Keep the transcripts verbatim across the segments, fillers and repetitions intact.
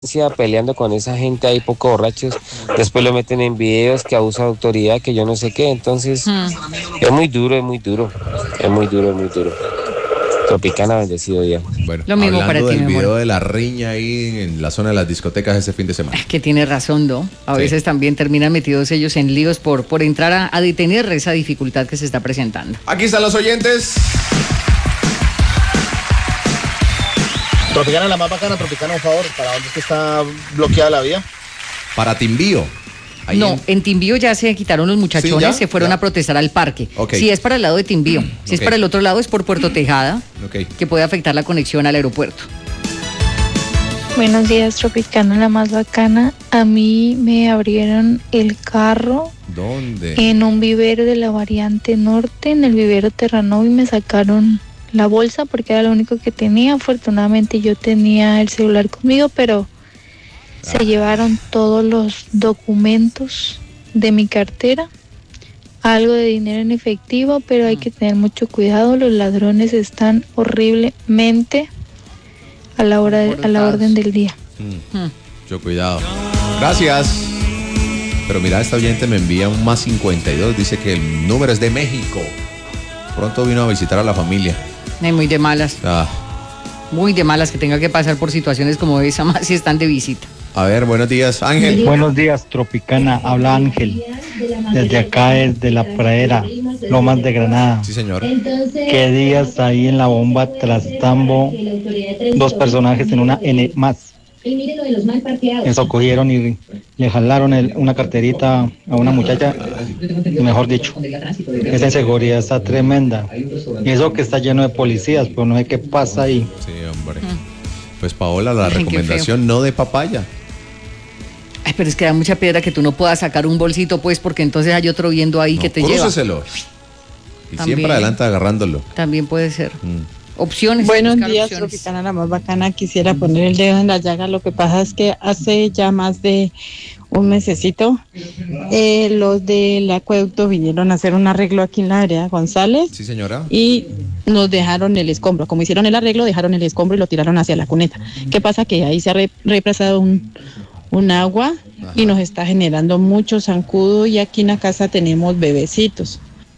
peleando con esa gente ahí poco borrachos, después lo meten en videos que abusa de autoridad, que yo no sé qué, entonces Hmm. es muy duro, es muy duro, es muy duro, es muy duro. Tropicana, bendecido día. Bueno, Lo mismo hablando para ti, del mi amor. video de la riña ahí en la zona de las discotecas ese fin de semana. Que tiene razón, ¿no? A Sí. veces también terminan metidos ellos en líos por, por entrar a, a detener esa dificultad que se está presentando. Aquí están los oyentes. Tropicana la más bacana, Tropicana, por favor, ¿para dónde es que está bloqueada la vía? Para Timbío. Ahí No, en- en Timbío ya se quitaron los muchachones, Sí, ya, se fueron ya. a protestar al parque. Ok. Si es para el lado de Timbío, si es Ok. para el otro lado es por Puerto Tejada, Ok. que puede afectar la conexión al aeropuerto. Buenos días, Tropicana, la más bacana. A mí me abrieron el carro ¿Dónde? en un vivero de la variante norte, en el vivero Terranova, y me sacaron la bolsa porque era lo único que tenía. Afortunadamente yo tenía el celular conmigo, pero Ah. se llevaron todos los documentos de mi cartera, algo de dinero en efectivo, pero hay que tener mucho cuidado. Los ladrones están horriblemente a la hora de- a la orden del día. Mm, Hmm. mucho cuidado. Gracias. Pero mira, esta oyente me envía un más cincuenta y dos. Dice que el número es de México. Pronto vino a visitar a la familia. Ay, muy de malas, Ah, muy de malas que tenga que pasar por situaciones como esa, más si están de visita. a ver, buenos días, Ángel. Buenos días, Tropicana. Habla Ángel. Desde acá, desde la pradera, Lomas de Granada. Sí, señor. ¿Qué días ahí en la bomba Trastambo? Dos personajes en una N más. Eso cogieron y le jalaron el- una carterita a una muchacha, mejor dicho. Esa inseguridad está tremenda. Y eso que está lleno de policías, pero no sé qué pasa ahí. Sí, hombre. Pues Paola, la Ay, qué recomendación no de papaya. Ay, pero es que da mucha piedra que tú no puedas sacar un bolsito, pues, porque entonces hay otro viendo ahí No, que te lleva. crúceselo. Y También. siempre adelante agarrándolo. También puede ser. Mm. Opciones. Buenos buscar días, opciones. Tropicana, la más bacana. Quisiera poner el dedo en la llaga. Lo que pasa es que hace ya más de un mesecito, eh, los del acueducto vinieron a hacer un arreglo aquí en la vereda González Sí, señora. y nos dejaron el escombro. Como hicieron el arreglo, dejaron el escombro y lo tiraron hacia la cuneta. ¿Qué pasa? Que ahí se ha re- represado un, un agua y nos está generando mucho zancudo, y aquí en la casa tenemos bebecitos.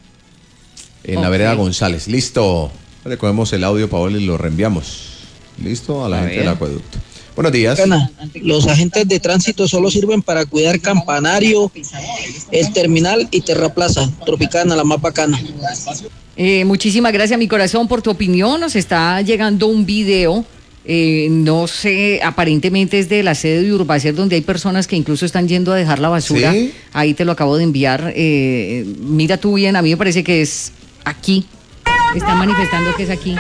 En la Ok. vereda González. Listo. Le cogemos el audio, Paola, y lo reenviamos. Listo a la A gente ver. del acueducto. Buenos días. Ana, los agentes de tránsito solo sirven para cuidar Campanario, el terminal y Terraplaza. Tropicana, la más bacana. Eh, muchísimas gracias, mi corazón, por tu opinión. Nos está llegando un video, eh, no sé, aparentemente es de la sede de Urbacer, donde hay personas que incluso están yendo a dejar la basura. ¿Sí? Ahí te lo acabo de enviar. Eh, mira tú bien, a mí me parece que es aquí. Están manifestando que es aquí.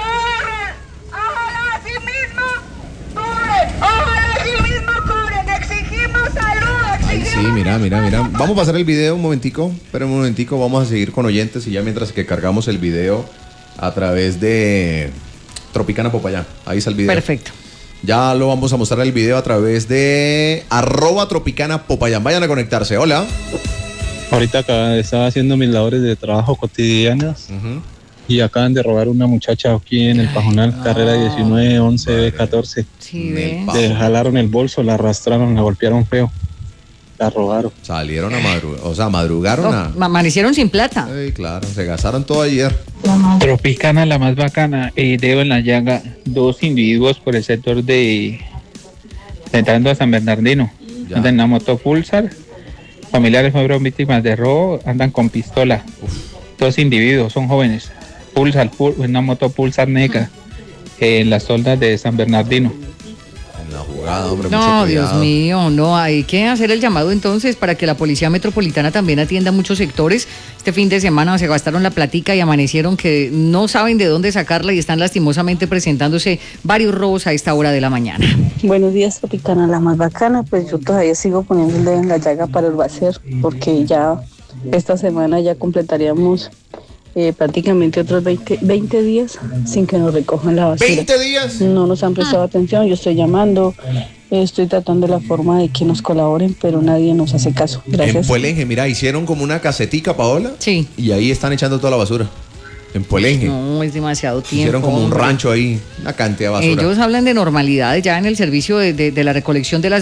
Ojalá así mismo cubren, ojalá así mismo cubren, exigimos salud, Ay, exigimos... sí, mira, mira, mira. Vamos a pasar el video un momentico. Espera un momentico, vamos a seguir con oyentes y ya mientras que cargamos el video a través de Tropicana Popayán. Ahí está el video. Perfecto. Ya lo vamos a mostrar el video a través de arroba Tropicana Popayán. Vayan a conectarse. Hola. Ahorita acá estaba haciendo mis labores de trabajo cotidianas Ujú. y acaban de robar una muchacha aquí en el Pajonal, carrera diecinueve, once, B catorce. Sí, En ve. el pa- Le jalaron el bolso, la arrastraron, la golpearon feo. La robaron. Salieron a madrugar. O sea, madrugaron No, a. amanecieron sin plata. Ay, claro, se gastaron todo ayer. Tropicana, la más bacana. Eh, dedo en la llaga. Dos individuos por el sector de. entrando a San Bernardino. Ya. Andan en la moto Pulsar. Familiares fueron víctimas de robo. Andan con pistola. Dos individuos, son jóvenes. Pulsar, pul- una moto Pulsar negra. eh, en las toldas de San Bernardino. En la jugada, hombre, mucho No, cuidado. Dios mío, no, hay que hacer el llamado entonces para que la Policía Metropolitana también atienda muchos sectores. Este fin de semana se gastaron la platica y amanecieron que no saben de dónde sacarla y están lastimosamente presentándose varios robos a esta hora de la mañana. Buenos días, Tropicana, la más bacana. Pues yo todavía sigo poniendo el dedo en la llaga para el Urbacer, porque ya esta semana ya completaríamos eh, prácticamente otros veinte, veinte días sin que nos recojan la basura. ¿veinte días? No nos han prestado atención, yo estoy llamando, eh, estoy tratando la forma de que nos colaboren, pero nadie nos hace caso. En Gracias. Puelenje, mira, hicieron como una casetica, Paola. Sí. Y ahí están echando toda la basura. En Polengue. No, es demasiado tiempo. Hicieron como un hombre. rancho ahí, una cantidad de basura. Ellos hablan de normalidades ya en el servicio de, de, de la recolección de las